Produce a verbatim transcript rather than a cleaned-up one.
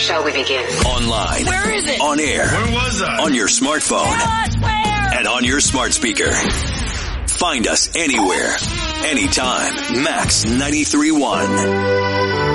shall we begin? Online. Where is it? On air. Where was I? On your smartphone. Us, where? And on your smart speaker. Find us anywhere, anytime. Max ninety-three point one.